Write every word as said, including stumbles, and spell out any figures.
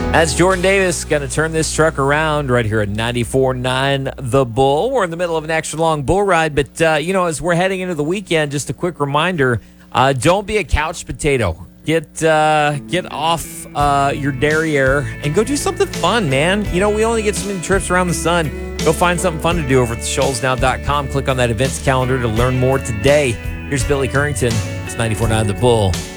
That's Jordan Davis going to turn this truck around right here at ninety-four point nine The Bull. We're in the middle of an extra long bull ride, but, uh, you know, as we're heading into the weekend, just a quick reminder, uh, don't be a couch potato. Get uh, get off uh, your derriere and go do something fun, man. You know, we only get so many trips around the sun. Go find something fun to do over at the shoals now dot com. Click on that events calendar to learn more today. Here's Billy Currington. It's ninety-four point nine The Bull.